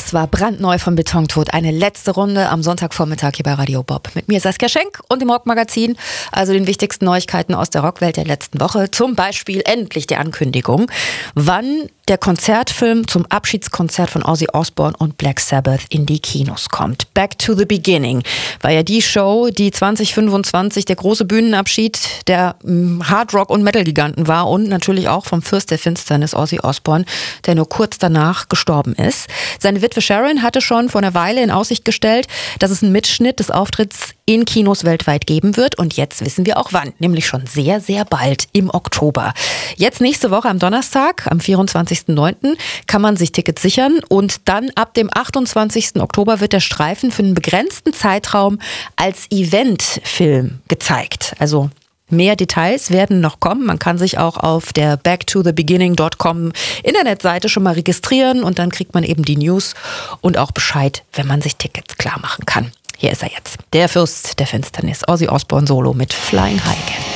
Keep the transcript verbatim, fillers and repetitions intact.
Das war brandneu von Betontot. Eine letzte Runde am Sonntagvormittag hier bei Radio Bob. Mit mir Saskia Schenk und dem Rockmagazin, also den wichtigsten Neuigkeiten aus der Rockwelt der letzten Woche. Zum Beispiel endlich die Ankündigung, wann der Konzertfilm zum Abschiedskonzert von Ozzy Osbourne und Black Sabbath in die Kinos kommt. Back to the Beginning war ja die Show, die zwanzig fünfundzwanzig der große Bühnenabschied der Hardrock- und Metal-Giganten war und natürlich auch vom Fürst der Finsternis Ozzy Osbourne, der nur kurz danach gestorben ist. Seine Witwe Sharon hatte schon vor einer Weile in Aussicht gestellt, dass es einen Mitschnitt des Auftritts in Kinos weltweit geben wird. Und jetzt wissen wir auch wann, nämlich schon sehr, sehr bald im Oktober. Jetzt nächste Woche am Donnerstag, am vierundzwanzigsten neunten kann man sich Tickets sichern. Und dann ab dem achtundzwanzigsten Oktober wird der Streifen für einen begrenzten Zeitraum als Eventfilm gezeigt. Also mehr Details werden noch kommen. Man kann sich auch auf der back to the beginning dot com Internetseite schon mal registrieren und dann kriegt man eben die News und auch Bescheid, wenn man sich Tickets klar machen kann. Hier ist er jetzt, der Fürst der Finsternis, Ozzy Osbourne Solo mit Flying High Again.